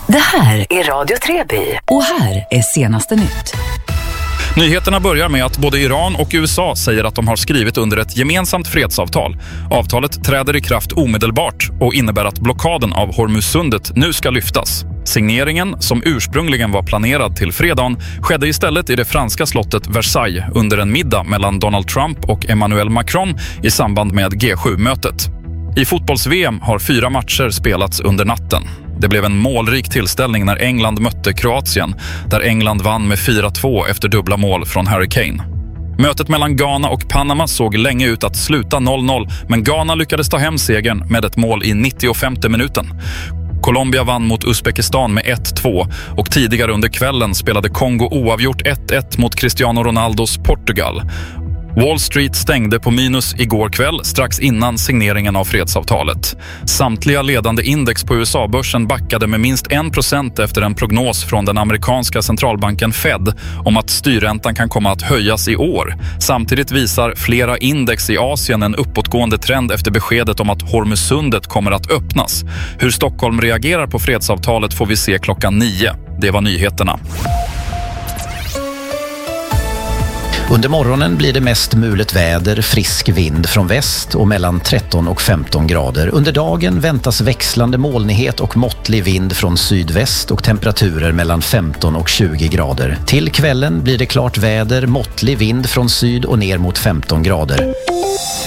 Det här är Radio Treby och här är senaste nytt. Nyheterna börjar med att både Iran och USA säger att de har skrivit under ett gemensamt fredsavtal. Avtalet träder i kraft omedelbart och innebär att blockaden av Hormuzsundet nu ska lyftas. Signeringen, som ursprungligen var planerad till fredagen, skedde istället i det franska slottet Versailles under en middag mellan Donald Trump och Emmanuel Macron i samband med G7-mötet. I fotbolls-VM har 4 matcher spelats under natten. Det blev en målrik tillställning när England mötte Kroatien, där England vann med 4-2 efter dubbla mål från Harry Kane. Mötet mellan Ghana och Panama såg länge ut att sluta 0-0, men Ghana lyckades ta hem segern med ett mål i 95:e minuten. Colombia vann mot Uzbekistan med 1-2 och tidigare under kvällen spelade Kongo oavgjort 1-1 mot Cristiano Ronaldos Portugal. Wall Street stängde på minus igår kväll strax innan signeringen av fredsavtalet. Samtliga ledande index på USA-börsen backade med minst 1% efter en prognos från den amerikanska centralbanken Fed om att styrräntan kan komma att höjas i år. Samtidigt visar flera index i Asien en uppåtgående trend efter beskedet om att Hormuzsundet kommer att öppnas. Hur Stockholm reagerar på fredsavtalet får vi se klockan 9. Det var nyheterna. Under morgonen blir det mest mulet väder, frisk vind från väst och mellan 13 och 15 grader. Under dagen väntas växlande molnighet och måttlig vind från sydväst och temperaturer mellan 15 och 20 grader. Till kvällen blir det klart väder, måttlig vind från syd och ner mot 15 grader.